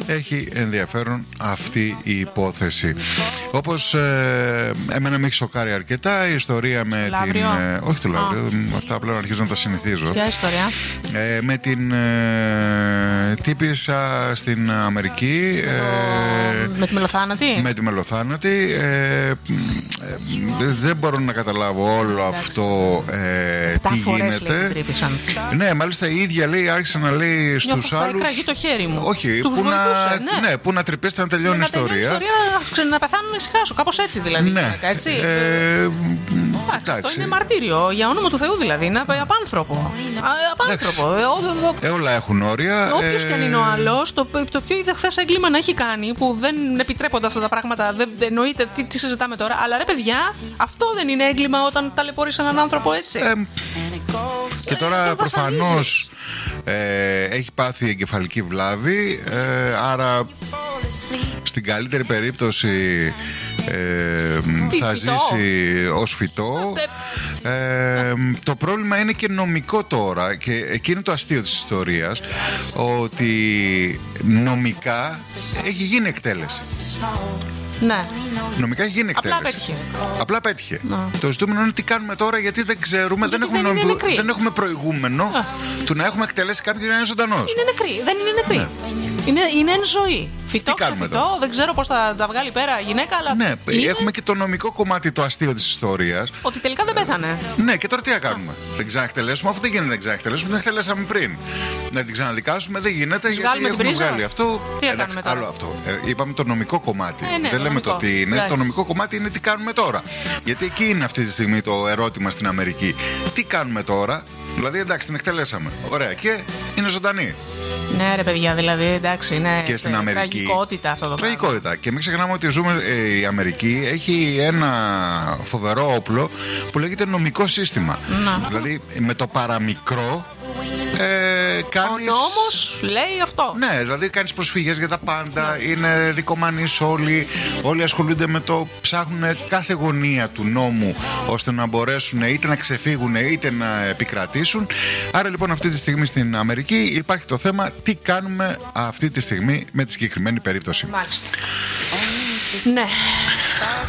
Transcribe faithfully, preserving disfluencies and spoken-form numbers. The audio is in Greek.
έχει ενδιαφέρον αυτή η υπόθεση. Όπως ε, εμένα με έχει σοκάρει αρκετά η ιστορία με Λαύριο. την... Ε, όχι το Λαύριο, oh. αυτά πλέον αρχίζω να τα συνηθίζω. Ποια ιστορία? Ε, με την ε, τύπησα στην Αμερική. Με, το... ε, με τη μελοθάνατη. Με τη μελοθάνατη. Ε, ε, δεν μπορώ να καταλάβω όλο αυτό ε, τι γίνεται. Ναι, μάλιστα η ίδια λέει, άρχισε να λέει στους άλλους. Θα εκραγεί το χέρι μου. Όχι, που να, ναι. Ναι, που να τρυπέστε να τελειώνει η ιστορία. Η ιστορία να, να πεθάνουν ησυχάσου. Κάπως έτσι δηλαδή. Ναι. Έτσι. Ε, εντάξει, αυτό είναι μαρτύριο για όνομα του Θεού δηλαδή. Είναι απάνθρωπο. Απάνθρωπο. Ε, όλα έχουν όρια. Όποιος ε... και αν είναι ο άλλος, το, το πιο ιδεχθές έγκλημα να έχει κάνει, που δεν επιτρέπονται αυτά τα πράγματα, δεν εννοείται τι, τι συζητάμε τώρα. Αλλά ρε παιδιά, αυτό δεν είναι έγκλημα όταν ταλαιπωρείς έναν άνθρωπο έτσι. Ε, και τώρα ε, προφανώς ε, έχει πάθει εγκεφαλική βλάβη, ε, άρα στην καλύτερη περίπτωση ε, θα φυτό? ζήσει ως φυτό. Ε, το πρόβλημα είναι και νομικό τώρα, και εκεί είναι το αστείο της ιστορίας, ότι νομικά έχει γίνει εκτέλεση. Ναι. Νομικά έχει γίνει εκτέλεση. Απλά πέτυχε. Απλά πέτυχε. No. Το ζητούμενο είναι τι κάνουμε τώρα, γιατί δεν ξέρουμε, γιατί δεν, έχουμε, δεν, νομ... δεν έχουμε προηγούμενο ah. του να έχουμε εκτελέσει κάποιον να είναι ζωντανός. Είναι νεκρή. Δεν είναι νεκρή. Ναι. Είναι, είναι εν ζωή. Φυτό ξεφυτό, δεν ξέρω πώς θα τα βγάλει πέρα η γυναίκα, αλλά. Ναι, είναι... έχουμε και το νομικό κομμάτι, το αστείο της ιστορίας. Ότι τελικά δεν πέθανε. Ναι, και τώρα τι θα κάνουμε. Ah. Δεν ξαναεκτελέσουμε, αφού δεν γίνεται να ξαναεκτελέσουμε, την εκτελέσαμε πριν. Να την ξαναδικάσουμε, δεν γίνεται, Τις γιατί έχουμε πρίζα. βγάλει αυτό. Τι θα κάνουμε τώρα. Άλλο αυτό. Ε, είπαμε το νομικό κομμάτι. Ε, ναι, δεν λέμε το τι είναι. Εντάξει. Το νομικό κομμάτι είναι τι κάνουμε τώρα. Γιατί εκεί είναι αυτή τη στιγμή το ερώτημα στην Αμερική. Τι κάνουμε τώρα. Δηλαδή, εντάξει, την εκτελέσαμε. Ωραία. Και είναι ζωντανή. Ναι, ρε παιδιά, δηλαδή, εντάξει, είναι και στην Αμερική. Τραγικότητα αυτό το πράγμα. Τραγικότητα. Και μην ξεχνάμε ότι ζούμε, ε, η Αμερική έχει ένα φοβερό όπλο που λέγεται νομικό σύστημα. Να. Δηλαδή, με το παραμικρό. Ε, κάνεις... Ο νόμος λέει αυτό. Ναι, δηλαδή κάνεις προσφυγές για τα πάντα. Ναι. Είναι δικομανείς όλοι. Όλοι ασχολούνται με το. Ψάχνουν κάθε γωνία του νόμου ώστε να μπορέσουν είτε να ξεφύγουν είτε να επικρατήσουν. Άρα λοιπόν αυτή τη στιγμή στην Αμερική υπάρχει το θέμα τι κάνουμε αυτή τη στιγμή με τη συγκεκριμένη περίπτωση. Μάλιστα. Ναι.